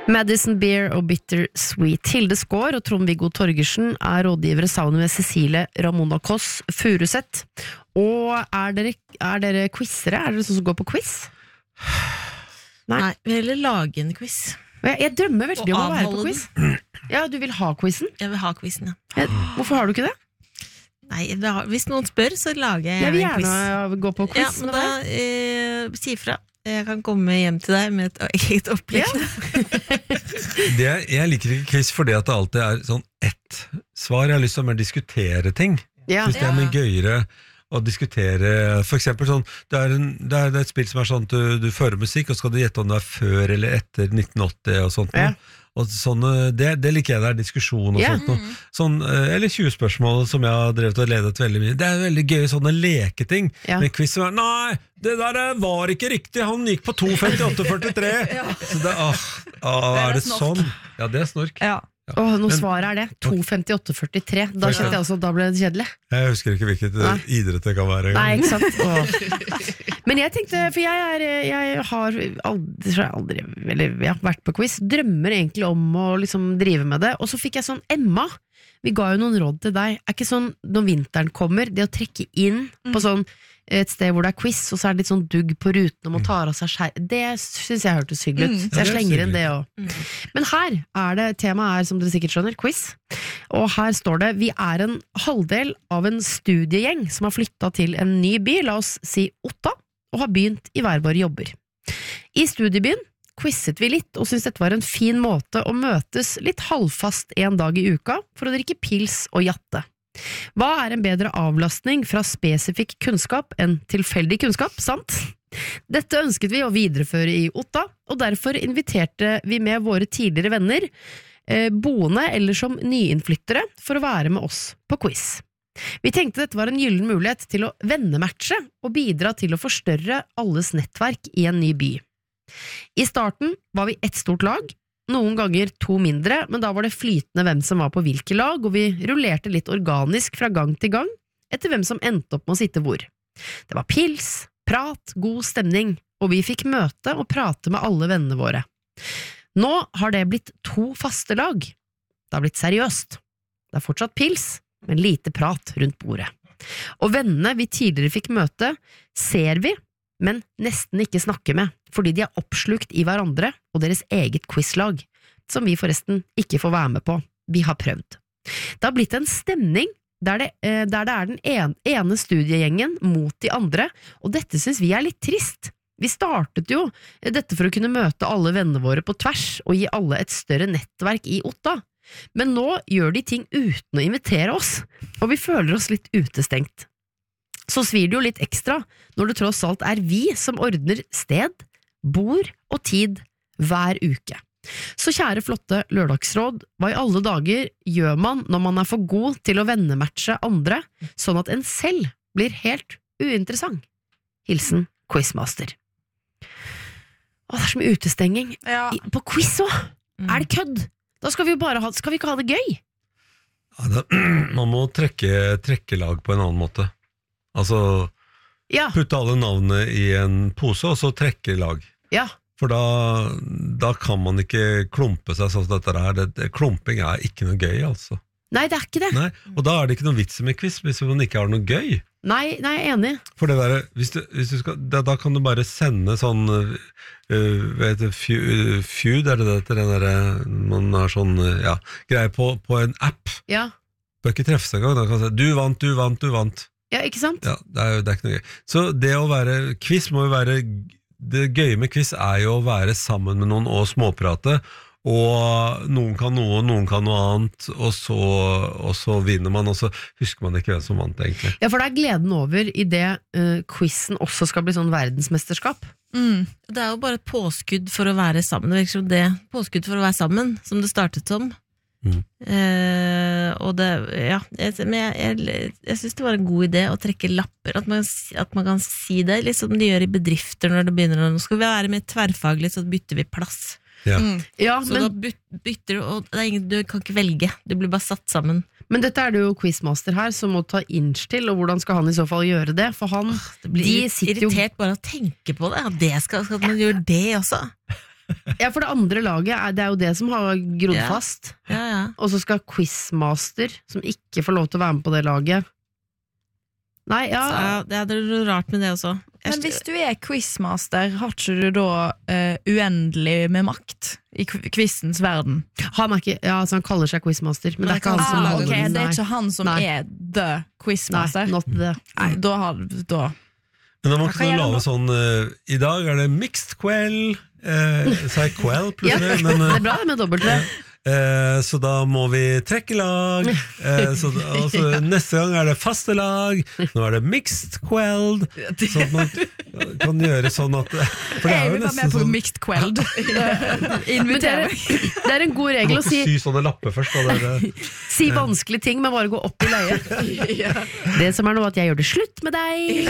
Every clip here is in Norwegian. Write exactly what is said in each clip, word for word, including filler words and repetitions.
Madison Beer og Bitter Sweet. Hilde Skår og Trond-Viggo Torgersen er rådgivere sammen med Cecilie Ramona Koss Furuseth. Og er dere, er dere quizere? Er dere sånn som går på quiz? Nei, Nei vi vil heller lage en quiz. Jeg, jeg drømmer veldig om å være på quiz. Ja, du vil ha quizen? Jeg vil ha quizen, ja. Jeg, hvorfor har du ikke det? Nei, hvis noen spør, så lager jeg, jeg vil en quiz. Jeg vil gjerne gå på quiz. Ja, men da, eh, si fra. Jeg kan komme hjem til deg med et eget opplegg. Ja. det, jeg liker ikke quiz fordi at det alltid er sånn ett svar. Jeg har lyst til å mer diskutere ting. Ja. Synes det er mye gøyere å diskutere. For eksempel sånn, det er, en, det er et spill som er sånn at du, du fører musikk, og skal du gjette om det er før eller etter nitten åtti og sånt. Ja. Og sånne, det, det liker jeg, det er diskusjon og yeah. sånt noe. Sånn, eller tjue spørsmål som jeg har drevet og ledet veldig mye. Det er veldig gøy, sånne leketing. Ja. Men quiz var, nei, det der var ikke riktig, han gikk på to femtiåtte førtitre. ja. Så det, åh, åh, det er, er det sånn? Ja, det er snork. Ja. Ja. Åh, noe svaret er det, to femtiåtte førtitre. Da kjente jeg også, da ble det kjedelig. Jeg husker ikke hvilket Nei. idrett det kan være. Nei, ikke sant? Men jeg tenkte, for jeg, er, jeg har aldri, aldri eller, jeg har vært på quiz, drømmer egentlig om å liksom drive med det, og så fikk jeg sånn, Emma, vi ga jo noen råd til deg, er ikke sånn, når vinteren kommer, det å trekke inn på sånn, et sted hvor det er quiz, og så er det litt sånn dugg på ruten og må ta av seg skjær. Det synes jeg hørtes hyggelig ut, så jeg slenger inn det også. Mm. Men her er det, temaet er, som dere sikkert skjønner, quiz. Og her står det, vi er en halvdel av en studiegjeng som har flyttet til en ny by, la oss si Otta, og har begynt i hver våre jobber. I studiebyen quizet vi litt, og synes dette var en fin måte å møtes litt halvfast en dag i uka, for å drikke pils og jatte. Hva er en bedre avlastning fra spesifikk kunnskap enn tilfeldig kunnskap, sant? Dette ønsket vi å videreføre i Otta, og derfor inviterte vi med våre tidligere venner, eh, boende eller som nyinnflyttere, for å være med oss på quiz. Vi tenkte dette var en gyllen mulighet til å vennematche og bidra til å forstørre alles nettverk i en ny by. I starten var vi ett stort lag, noen ganger to mindre, men da var det flytende hvem som var på hvilke lag, og vi rullerte litt organisk fra gang til gang, etter hvem som endte opp med å sitte hvor. Det var pils, prat, god stemning, og vi fikk møte og prate med alle vennene våre. Nå har det blitt to faste lag. Det har blitt seriøst. Det er fortsatt pils, men lite prat rundt bordet. Og vennene vi tidligere fikk møte, ser vi, men nesten ikke snakke med, fordi de er oppslukt i hverandre og deres eget quizlag, som vi forresten ikke får være med på. Vi har prøvd. Det har blitt en stemning der det, der det er den ene, ene studiegjengen mot de andre, og dette synes vi er litt trist. Vi startet jo dette for å kunne møte alle vennene våre på tvers og gi alle et større nettverk i Otta. Men nå gjør de ting uten å invitere oss, og vi føler oss litt utestengt. Så svir det jo litt ekstra når det tross alt er vi som ordner sted, bord og tid hver uke. Så kjære flotte lørdagsråd, hva i alle dager gjør man når man er for god til å vennematche andre, sånn at en selv blir helt uinteressant? Hilsen Quizmaster. Å, det er så mye utestenging. Ja. I, på quiz også! Mm. Er det kødd? Da skal vi jo bare ha, skal vi ikke ha det gøy? Ja, det, man må trekke, trekke lag på en annen måte. Altså, ja. Putte alle navnene i en pose, og så trekke lag. Ja. For da, da kan man ikke klumpe seg sånn som dette her. Det, det, klumping er ikke noe gøy, altså. Nei, det er ikke det. Nei, og da er det ikke noe vits med quiz, hvis man ikke har noe gøy. Nei, nei, jeg er enig. For det der, hvis du, hvis du skal, da, da kan du bare sende sånn, uh, vet du, feud, er det det til den der, man har sånn, ja, greier på, på en app. Ja. Bør ikke treffe seg en gang, da kan man si, du vant, du vant, du vant. Ja, ikke sant? Ja, det er jo det er ikke noe gøy. Så det å være, quiz må jo være, det gøye med quiz er jo å være sammen med noen og småprate, og noen kan noe, noen kan noe annet, og så, og så vinner man, og så husker man ikke hvem som vant egentlig. Ja, for det er gleden over i det uh, quizen også skal bli sånn verdensmesterskap. Mm. Det er jo bare et påskudd for å være sammen, det virker som det, påskudd for å være sammen, som det startet som. Mm. Eh, og det, ja, jeg, men jeg, jeg, jeg synes det var en god idé å trekke lapper, at man, at man kan si det, litt som de gjør i bedrifter når det begynner, nå skal vi være med tverrfaglig, så bytter vi plass. Ja. Mm. Ja, så men, da bytter du, og det er ingen, du kan ikke velge, du blir bare satt sammen. Men dette er det jo quizmaster her som må ta inch til, og hvordan skal han i så fall gjøre det? For han, det blir de sitter irritert jo... bare å tenke på det, ja, det skal, skal man gjøre det også. Ja, for det andre laget, er, det er jo det som har grodd Ja. fast. Ja, ja. Og så skal quizmaster, som ikke får lov til å være med på det laget. Nei, ja. Så, ja, det er noe rart med det også. Jeg Men hvis du er quizmaster, har ikke du da uh, uendelig med makt i qu- quizens verden? Han er ikke, ja, altså han kaller seg quizmaster, men det er ikke han Ah, som ok, lager den. det er Nei. ikke han som Nei. er the quizmaster? Nei, not the. Nei, da har da. Men da må Hva ikke gjør du han lave sånn eh, I dag er det mixed quell, eh, så er quell plutselig, men Det eh, er bra det med dobbelt V. eh, så da må vi trekke lag. Eh, så, altså, neste gang er det faste lag. Nå er det mixed quelled. Sånn at man kan gjøre sånn at For det er Jeg jo vil være nesten med på sånn mixed quelled. Men det Inviter er, meg. det er en god Du regel må å si, ikke sy sånne lapper først. Da, det er det. si vanskelige ting, men bare gå opp i leie. Det som er nå at jeg gjør det slutt med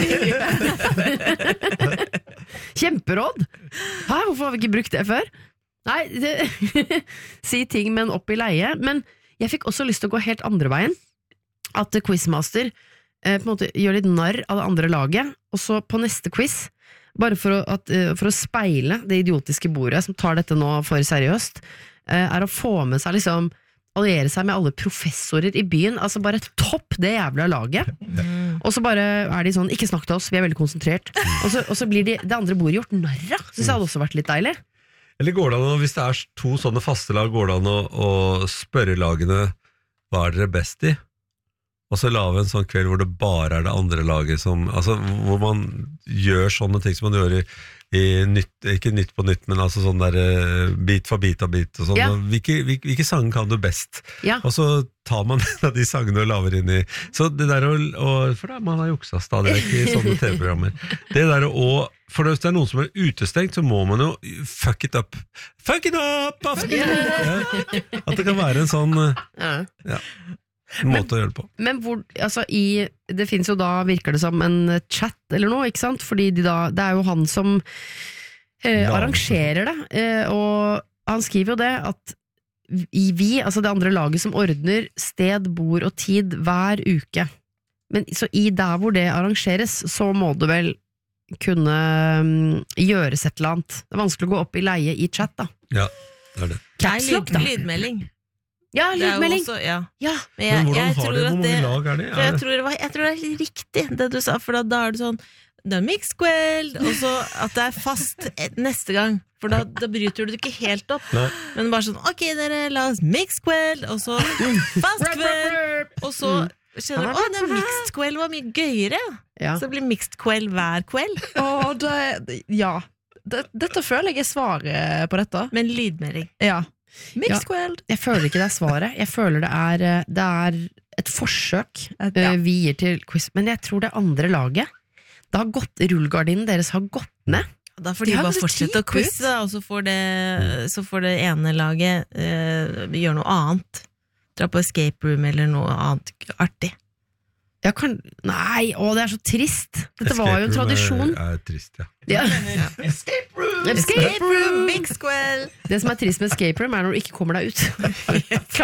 deg. Kjemperåd! Hæ, hvorfor har vi ikke brukt det før? Nei, det, si ting, men opp i leie. Men jeg fikk også lyst til å gå helt andre veien. At quizmaster eh, på en måte gjør litt narr av det andre laget, og så på neste quiz, bare for å, at, eh, for å speile det idiotiske bordet som tar dette nå for seriøst, eh, er å få med seg liksom alliere seg med alle professorer i byen, altså bare topp det jævla laget. Og så bare er de sånn, ikke snakk til oss, vi er veldig konsentrert. Og så, og så blir de, det andre bordet gjort narr av. Synes jeg hadde også vært litt deilig. Eller går det an, å- hvis det er to sånne faste lag, går det an å, å spørre lagene hva er dere best i? Og så lave en sånn kveld hvor det bare er det andre laget som, altså hvor man gjør sånne ting som man gjør i, i nytt, ikke nytt på nytt, men altså sånn der eh, bit for bit og bit og sånn. Ja. Og Hvilke, hvilke, hvilke sanger kan du best? Ja. Og så tar man en av de sangene og laver inn i, så det der å, å for da man har juksa stadig vekk i sånne T V-programmer. Det der å, for hvis det er noen som er utestengt, så må man jo fuck it up. Fuck it up! Aften! Ja. At det kan være en sånn Ja. ja, måte å gjøre det på. Men hvor, altså i, det finnes jo da, virker det som en chat eller noe, ikke sant? Fordi de da, det er jo han som eh, Ja. arrangerer det, eh, og han skriver jo det at i vi, altså det andre laget som ordner sted, bord og tid hver uke. Men så i der hvor det arrangeres, så må det vel kunne um, gjøres et eller annet. Det er vanskelig å gå opp i leie i chat da. Ja, det er det. Nei, Caps lock, lyd, da. lydmelding. Ja, Det er jo lydmelding. også, ja. Ja. Men jeg, Men hvordan jeg har tror de, hvor at mange det, lag er det? for jeg, tror det var, jeg tror det er riktig det du sa, for da, da er det sånn det er mixed queld, og så at det er fast et- neste gang, for da, da bryter du det ikke helt opp. Nei. Men bare sånn, ok dere, la oss mixed queld, og så fast queld, og så skjønner du, å, det er mixed queld var mye gøyere, Ja. så det blir mixed queld hver kveld, Åh, det, ja. Det, dette føler jeg er svaret på dette. men lydmelding. Ja. Mixed Ja. queld. Jeg føler ikke det er svaret. Jeg føler det er, eh, det er et forsøk Et- eh, ja. vi gir til quiz, men jeg tror det andre laget, det har gått, rullegardinen deres har gått ned. Da får De de har bare ganske fortsette å kjipe ut. quize, da, og så får det, så får det ene laget eh, gjøre noe annet. Dra på escape room eller noe annet artig. Ja, kan, nei, å, det er så trist. Dette var jo en Escape room tradisjon. Er, er trist, ja. Ja. Escape room! Escape room! Big squell! Det som er trist med escape room, er når du ikke kommer deg ut. Klarer